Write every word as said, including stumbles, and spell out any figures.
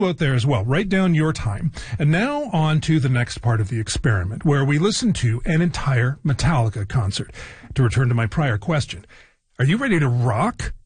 out there as well. Write down your time. And now on to the next part of the experiment, where we listen to an entire Metallica concert. To return to my prior question, are you ready to rock